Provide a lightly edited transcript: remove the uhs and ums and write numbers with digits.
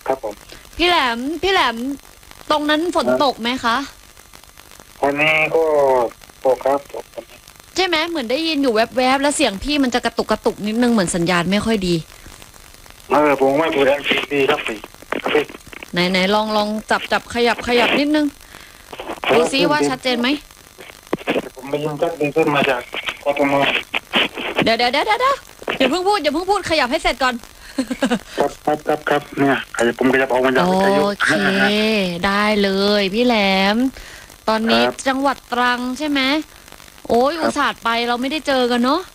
ครับผมพี่แหลมตรงนั้นฝนตกไหมคะวันนี้ก็ตกครับตกใช่ไหมเหมือนได้ยินอยู่แวบๆแล้วเสียงพี่มันจะกระตุกกระตุกนิดนึงเหมือนสัญญาณไม่ค่อยดีผมไม่เปิด MCP ครับพี่ไหนลองจับขยับนิดนึงดูซิว่าชัดเจนไหมผมไม่ยินชัดดีขึ้นมาจากกทมเดี๋ยวอย่าเพิ่งพูดขยับให้เสร็จก่อนครับเนี่ยผมก็จะออกมาจากวิทยุโอเคได้เลยพี่แหลมตอนนี้จังหวัดตรังใช่ไหมโอ้ยอุตส่าห์ไปเราไม่ได้เจอกันเนาะ